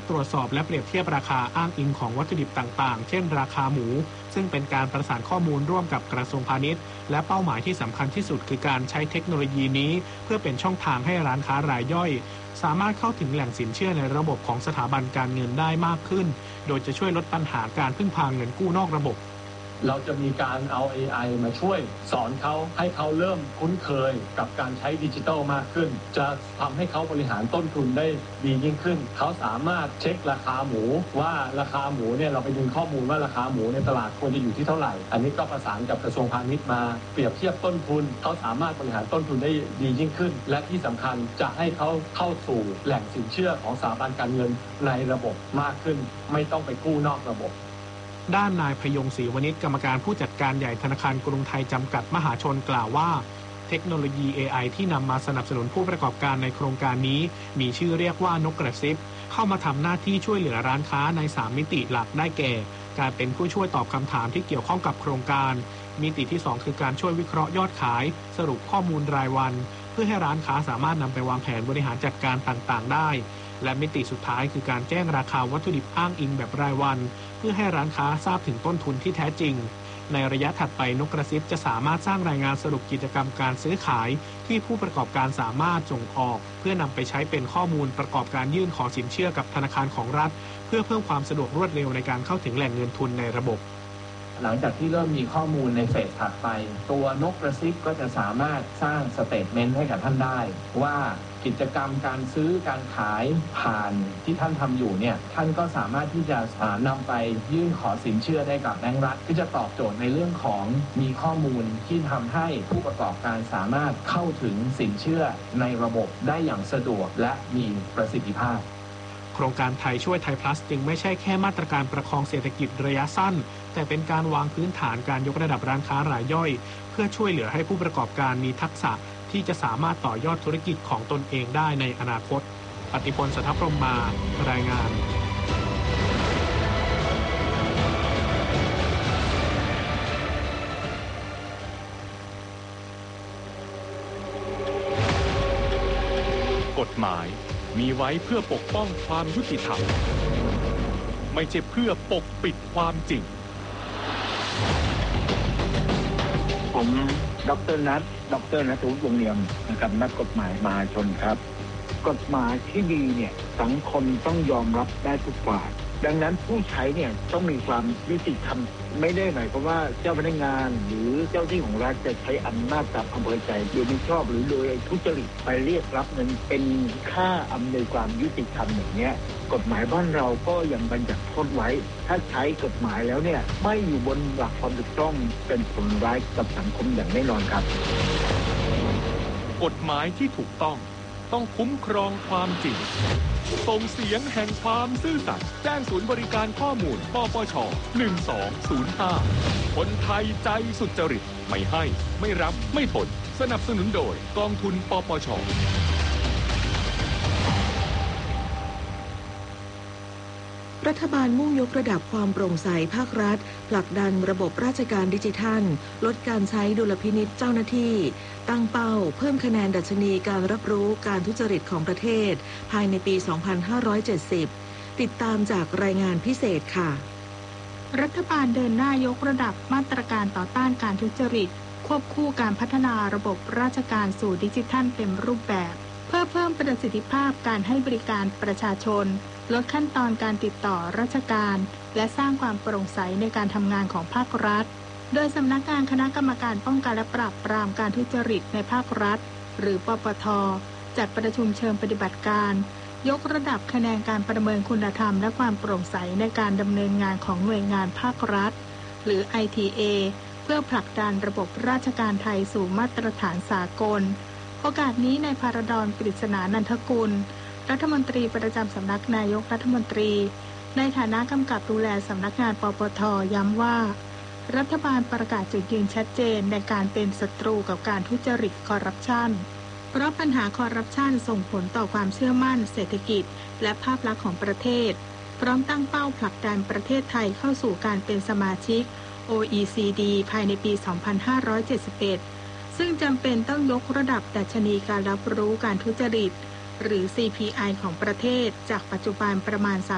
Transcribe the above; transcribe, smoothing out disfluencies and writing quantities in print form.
ตรวจสอบและเปรียบเทียบราคาอ้างอิงของวัตถุดิบต่างๆเช่นราคาหมูซึ่งเป็นการประสานข้อมูลร่วมกับกระทรวงพาณิชย์และเป้าหมายที่สำคัญที่สุดคือการใช้เทคโนโลยีนี้เพื่อเป็นช่องทางให้ร้านค้ารายย่อยสามารถเข้าถึงแหล่งสินเชื่อในระบบของสถาบันการเงินได้มากขึ้นโดยจะช่วยลดปัญหาการพึ่งพาเงินกู้นอกระบบเราจะมีการเอา AI มาช่วยสอนเขาให้เขาเริ่มคุ้นเคยกับการใช้ดิจิทัลมากขึ้นจะทำให้เขาบริหารต้นทุนได้ดียิ่งขึ้นเขาสามารถเช็คราคาหมูว่าราคาหมูเนี่ยเราไปดึงข้อมูลว่าราคาหมูในตลาดควรจะอยู่ที่เท่าไหร่อันนี้ก็ประสานกับกระทรวงพาณิชย์มาเปรียบเทียบต้นทุนเขาสามารถบริหารต้นทุนได้ดียิ่งขึ้นและที่สำคัญจะให้เขาเข้าสู่แหล่งสินเชื่อของสถาบันการเงินในระบบมากขึ้นไม่ต้องไปกู้นอกระบบด้านนายพยงศรีวณิชกรรมการผู้จัดการใหญ่ธนาคารกรุงไทยจำกัดมหาชนกล่าวว่าเทคโนโลยี AI ที่นำมาสนับสนุนผู้ประกอบการในโครงการนี้มีชื่อเรียกว่านกกระซิบเข้ามาทำหน้าที่ช่วยเหลือร้านค้าใน3มิติหลักได้แก่การเป็นผู้ช่วยตอบคำถามที่เกี่ยวข้องกับโครงการมิติที่2คือการช่วยวิเคราะห์ยอดขายสรุปข้อมูลรายวันเพื่อให้ร้านค้าสามารถนำไปวางแผนบริหารจัดการต่างๆได้และมิติสุดท้ายคือการแจ้งราคาวัตถุดิบอ้างอิงแบบรายวันเพื่อให้ร้านค้าทราบถึงต้นทุนที่แท้จริงในระยะถัดไปนกกระซิบจะสามารถสร้างรายงานสรุปกิจกรรมการซื้อขายที่ผู้ประกอบการสามารถส่งออกเพื่อนำไปใช้เป็นข้อมูลประกอบการยื่นขอสินเชื่อกับธนาคารของรัฐเพื่อเพิ่มความสะดวกรวดเร็วในการเข้าถึงแหล่งเงินทุนในระบบหลังจากที่เริ่มมีข้อมูลในเฟสถัดไปตัวนกกระซิบก็จะสามารถสร้างสเตทเมนต์ให้กับท่านได้ว่ากิจกรรมการซื้อการขายผ่านที่ท่านทำอยู่เนี่ยท่านก็สามารถที่จะนำไปยื่นขอสินเชื่อได้กับแบงก์รัฐที่จะตอบโจทย์ในเรื่องของมีข้อมูลที่ทำให้ผู้ประกอบการสามารถเข้าถึงสินเชื่อในระบบได้อย่างสะดวกและมีประสิทธิภาพโครงการไทยช่วยไทยพลัสจึงไม่ใช่แค่มาตรการประคองเศรษฐกิจระยะสั้นแต่เป็นการวางพื้นฐานการยกระดับร้านค้ารายย่อยเพื่อช่วยเหลือให้ผู้ประกอบการมีทักษะที่จะสามารถต่อยอดธุรกิจของตนเองได้ในอนาคตปฏิพล สัทธพรหมมารายงานกฎหมายมีไว้เพื่อปกป้องความยุติธรรมไม่ใช่เพื่อปกปิดความจริงผมดร.นัทวุฒิวงศ์เนียมนะครับนักกฎหมายมหาชนครับกฎหมายที่ดีเนี่ยสังคมต้องยอมรับได้ทุกฝ่ายดังนั้นผู้ใช้เนี่ยต้องมีความยุติธรรมไม่ได้หมายความว่าเจ้าพนักงานหรือเจ้าที่ของรัฐจะใช้อำนาจตามอำเภอใจโดยไม่ชอบหรือโดยทุจริตไปเรียกรับเงินเป็นค่าอำนวยความยุติธรรมอย่างเนี้ยกฎหมายบ้านเราก็ยังบัญญัติโทษไว้ถ้าใช้กฎหมายแล้วเนี่ยไม่อยู่บนหลักความถูกต้องเป็นผลร้ายกับสังคมอย่างแน่นอนครับกฎหมายที่ถูกต้องคุ้มครองความจริงส่งเสียงแห่งความซื่อสัตย์แจ้งศูนย์บริการข้อมูลปปช1205คนไทยใจสุจริตไม่ให้ไม่รับไม่ทนสนับสนุนโดยกองทุนปปชรัฐบาลมุ่งยกระดับความโปร่งใสภาครัฐผลักดันระบบราชการดิจิทัลลดการใช้ดุลพินิจเจ้าหน้าที่ตั้งเป้าเพิ่มคะแนนดัชนีการรับรู้การทุจริตของประเทศภายในปี 2570 ติดตามจากรายงานพิเศษค่ะรัฐบาลเดินหน้ายกระดับมาตรการต่อต้านการทุจริตควบคู่การพัฒนาระบบราชการสู่ดิจิทัลเต็มรูปแบบเพื่อเพิ่มประสิทธิภาพการให้บริการประชาชนลดขั้นตอนการติดต่อราชการและสร้างความโปร่งใสในการทำงานของภาครัฐโดยสำนักงานคณะกรรมการป้องกันและปราบปรามการทุจริตในภาครัฐหรือปปท.จัดประชุมเชิงปฏิบัติการยกระดับคะแนนการประเมินคุณธรรมและความโปร่งใสในการดำเนินงานของหน่วยงานภาครัฐหรือ ITA เพื่อผลักดันระบบราชการไทยสู่มาตรฐานสากลโอกาสนี้นายภารดร กฤษณานันทกุลรัฐมนตรีประจำสำนักนายกรัฐมนตรีในฐานะกำกับดูแลสำนักงานปปท.ย้ำว่ารัฐบาลประกาศจุดยืนชัดเจนในการเป็นศัตรูกับการทุจริตคอร์รัปชันเพราะปัญหาคอร์รัปชันส่งผลต่อความเชื่อมั่นเศรษฐกิจและภาพลักษณ์ของประเทศพร้อมตั้งเป้าผลักดันประเทศไทยเข้าสู่การเป็นสมาชิก OECD ภายในปี 2571 ซึ่งจำเป็นต้องยกระดับดัชนีการรับรู้การทุจริตหรือ CPI ของประเทศจากปัจจุบันประมาณ